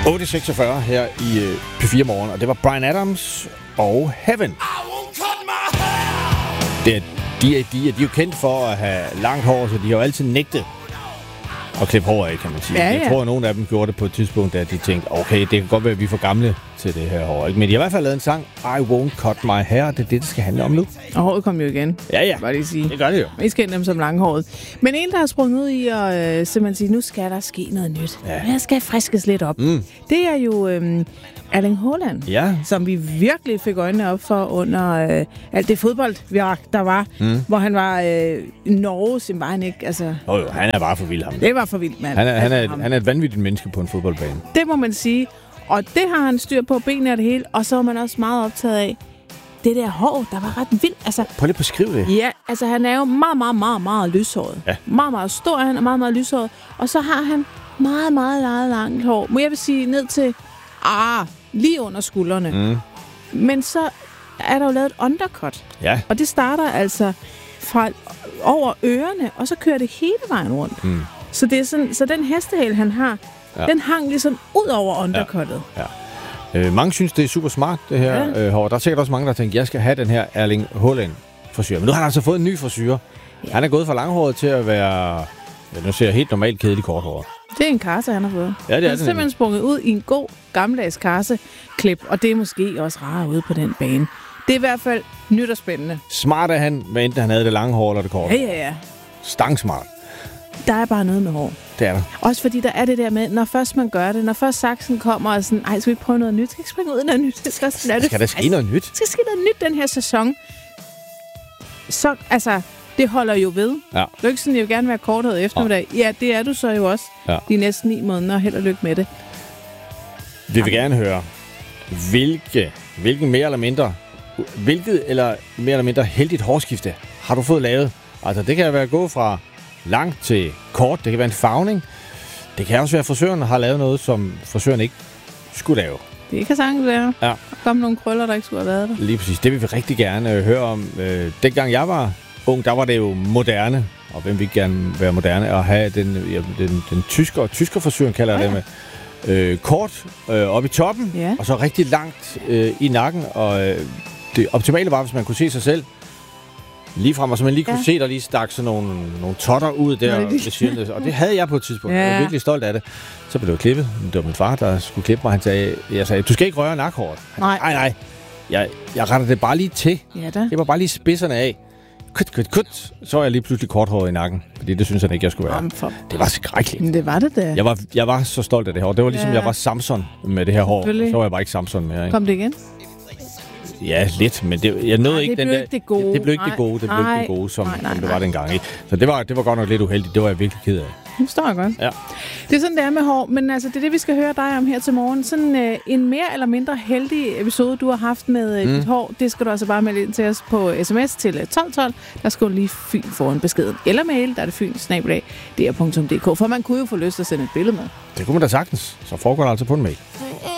8.46 her i P4 Morgen, og det var Bryan Adams og Heaven. De er jo kendt for at have langt hår, så de har jo altid nægtet at klippe hår af, kan man sige. Ja. Jeg tror, at nogle af dem gjorde det på et tidspunkt, da de tænkte, okay, det kan godt være, at vi er for gamle til det her hår. Men de har i hvert fald lavet en sang, I Won't Cut My Hair, det er det skal handle om nu. Og håret kom jo igen. Ja. Bare lige sige. Det gør det jo. Vi skal dem som langhåret. Men en, der har sprunget ud i at simpelthen sige, nu skal der ske noget nyt. Ja. Jeg skal friskes lidt op. Det er jo Erling Haaland, som vi virkelig fik øjnene op for under alt det fodbold, der var, hvor han var i Norge, som var han ikke. Altså, jo, han er bare for vild ham. Det var for vildt, mand. Han er et vanvittigt menneske på en fodboldbane. Det må man sige. Og det har han styr på, benene og det hele. Og så var man også meget optaget af det der hår, der var ret vildt. Altså, prøv lige at beskrive det. Ja, altså han er jo meget, meget, meget, meget lyshåret. Ja. Meget, meget stor, han er meget, meget lyshåret. Og så har han meget, meget langt hår. Må jeg vil sige ned til, lige under skuldrene. Men så er der jo lavet et undercut. Ja. Og det starter altså fra over ørerne, og så kører det hele vejen rundt. Så det er sådan, så den hestehæl, han har, den hang ligesom ud over undercuttet. Ja. Mange synes, det er super smart, det her hår. Der er sikkert også mange, der tænker, jeg skal have den her Erling Haaland-frisyr. Men nu har han altså fået en ny frisyr. Ja. Han er gået fra langhåret til at være, nu ser jeg helt normalt kedelig korthåret. Det er en karse, han har fået. Ja, det er han er simpelthen sprunget ud i en god, gammeldags karse-klip, og det er måske også rarere ude på den bane. Det er i hvert fald nyt og spændende. Smart er han, hvad enten han havde det lange hår eller det korte. Ja. Stangsmart. Der er bare noget med hår. Det er der. Også fordi der er det der med, når først man gør det, når først saksen kommer og sådan, skal vi prøve noget nyt? Skal ikke springe ud i noget nyt? Skal der ske noget nyt? Skal ske noget nyt den her sæson? Så, altså, det holder jo ved. Ja. Det er ikke sådan, jeg vil gerne være korthåret eftermiddag. Ja, det er du så jo også. Ja. De næste 9 måneder. Held og lykke med det. Vi vil gerne høre, hvilket mere eller mindre heldigt hårskifte har du fået lavet? Altså, det kan være gå fra langt til kort. Det kan være en farvning. Det kan også være, at frisøren har lavet noget, som frisøren ikke skulle lave. Det kan sagtens være. Ja. Der kom nogle krøller, der ikke skulle have været der. Lige præcis. Det vil vi rigtig gerne høre om. Dengang jeg var ung, der var det jo moderne. Og hvem vil gerne være moderne? At have den tysker frisøren, kalder jeg det med. Kort op i toppen, og så rigtig langt i nakken. Og det optimale var, hvis man kunne se sig selv lige frem, og så man lige kunne se, der lige stak sådan nogle totter ud der ved siden. Og det havde jeg på et tidspunkt. Jeg var virkelig stolt af det. Så blev det klippet. Det var min far, der skulle klippe mig. Jeg sagde, du skal ikke røre nakhåret. Nej. Jeg retter det bare lige til. Ja, det var bare lige spidserne af. Kut. Så var jeg lige pludselig korthåret i nakken. Fordi det synes han ikke, jeg skulle være. Det var skrækkeligt. Men det var det da. Jeg var så stolt af det her. Det var ligesom, jeg var Samson med det her hår. Så var jeg bare ikke Samson mere. Ikke? Kom det igen? Ja, lidt, men jeg nåede ikke den der. Det blev ikke det gode, som det var dengang. Ikke? Så det var godt nok lidt uheldigt. Det var jeg virkelig ked af. Det forstår jeg godt. Ja. Det er sådan, det er med hår, men altså, det er det, vi skal høre dig om her til morgen. Sådan en mere eller mindre heldig episode, du har haft med dit hår, det skal du altså bare melde ind til os på sms til 1212. Der skal du lige Fyn foran beskeden. Eller mail, der er det fyn@dr.dk. For man kunne jo få lyst til at sende et billede med. Det kunne man da sagtens. Så foregår det altså på en mail.